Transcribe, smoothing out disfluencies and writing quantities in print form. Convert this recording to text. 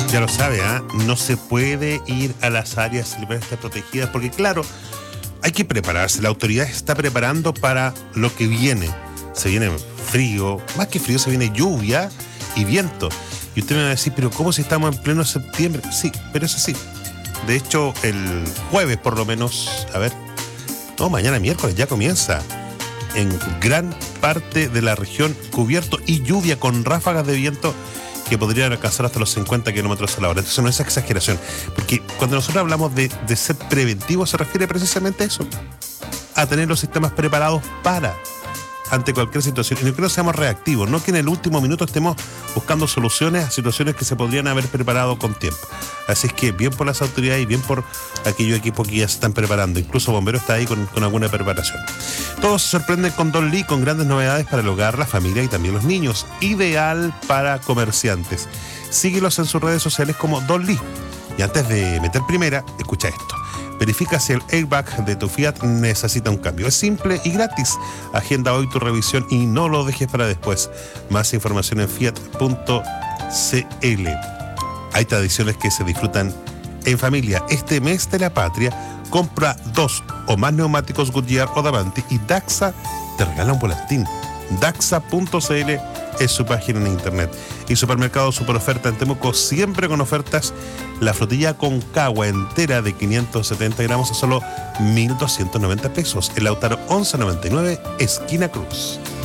Ya lo sabe, no se puede ir a las áreas silvestres protegidas porque, claro, hay que prepararse. La autoridad está preparando para lo que viene. Se viene frío, más que frío, se viene lluvia y viento. Y usted me va a decir, pero ¿cómo si estamos en pleno septiembre? Sí, pero es así. De hecho, el jueves por lo menos, mañana miércoles ya comienza en gran parte de la región cubierto y lluvia con ráfagas de viento que podrían alcanzar hasta los 50 kilómetros a la hora. Entonces no es exageración, porque cuando nosotros hablamos de ser preventivo se refiere precisamente a eso, a tener los sistemas preparados ante cualquier situación, y no que no seamos reactivos, no que en el último minuto estemos buscando soluciones a situaciones que se podrían haber preparado con tiempo. Así es que bien por las autoridades y bien por aquellos equipos que ya se están preparando. Incluso Bomberos está ahí con alguna preparación. Todos se sorprenden con Don Lee, con grandes novedades para el hogar, la familia y también los niños. Ideal para comerciantes. Síguelos en sus redes sociales como Don Lee. Y antes de meter primera, escucha esto. Verifica si el airbag de tu Fiat necesita un cambio. Es simple y gratis. Agenda hoy tu revisión y no lo dejes para después. Más información en fiat.cl. Hay tradiciones que se disfrutan en familia. Este mes de la patria, compra 2 o más neumáticos Goodyear o Davanti y Daxa te regala un volantín. Daxa.cl es su página en internet. Y Supermercado Super Oferta en Temuco, siempre con ofertas. La frutilla Concagua entera de 570 gramos a solo 1.290 pesos. El Lautaro 1199, esquina Cruz.